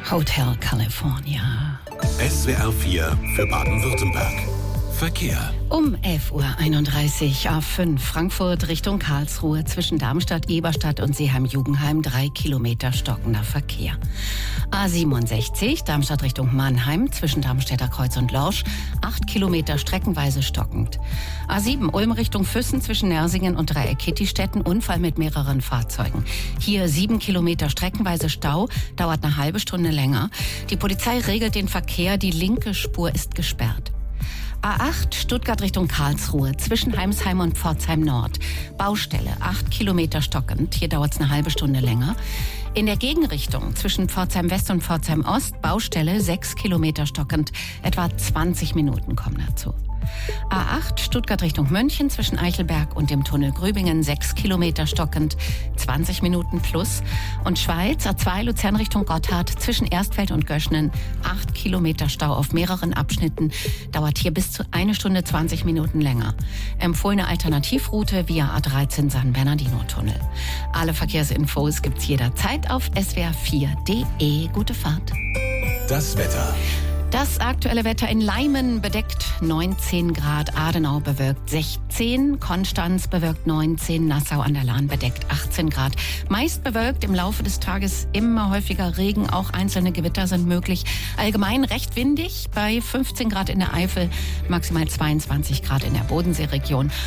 Hotel California. SWR 4 für Baden-Württemberg. Verkehr. Um 11.31 Uhr A5 Frankfurt Richtung Karlsruhe zwischen Darmstadt, Eberstadt und Seeheim-Jugenheim 3 Kilometer stockender Verkehr. A67 Darmstadt Richtung Mannheim zwischen Darmstädter Kreuz und Lorsch 8 Kilometer streckenweise stockend. A7 Ulm Richtung Füssen zwischen Nersingen und Dreieck-Kittistetten Unfall mit mehreren Fahrzeugen. Hier 7 Kilometer streckenweise Stau, dauert eine halbe Stunde länger. Die Polizei regelt den Verkehr, die linke Spur ist gesperrt. A8 Stuttgart Richtung Karlsruhe zwischen Heimsheim und Pforzheim Nord. Baustelle 8 Kilometer stockend, hier dauert es eine halbe Stunde länger. In der Gegenrichtung zwischen Pforzheim West und Pforzheim Ost Baustelle 6 Kilometer stockend, etwa 20 Minuten kommen dazu. A8 Stuttgart Richtung München zwischen Eichelberg und dem Tunnel Grübingen 6 Kilometer stockend, 20 Minuten plus. Und Schweiz A2 Luzern Richtung Gotthard zwischen Erstfeld und Göschnen 8 Kilometer Stau auf mehreren Abschnitten, dauert hier bis zu 1 Stunde 20 Minuten länger. Empfohlene Alternativroute via A13 San Bernardino Tunnel. Alle Verkehrsinfos gibt's jederzeit auf swr4.de. Gute Fahrt. Das Wetter. Das aktuelle Wetter in Leimen bedeckt 19 Grad, Adenau bewölkt 16, Konstanz bewölkt 19, Nassau an der Lahn bedeckt 18 Grad. Meist bewölkt, im Laufe des Tages immer häufiger Regen, auch einzelne Gewitter sind möglich. Allgemein recht windig, bei 15 Grad in der Eifel, maximal 22 Grad in der Bodenseeregion.